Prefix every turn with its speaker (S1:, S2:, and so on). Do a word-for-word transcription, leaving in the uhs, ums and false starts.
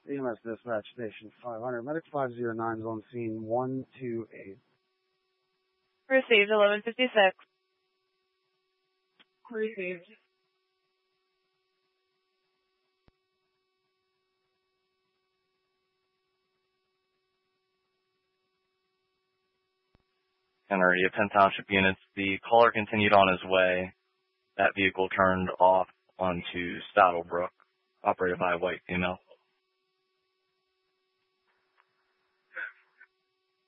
S1: E M S dispatch station five hundred. Medic five zero nine is on scene one two eight.
S2: Received eleven fifty-six.
S3: Received.
S4: Henry, Penn Township units, the caller continued on his way. That vehicle turned off onto Saddlebrook, operated by a white female.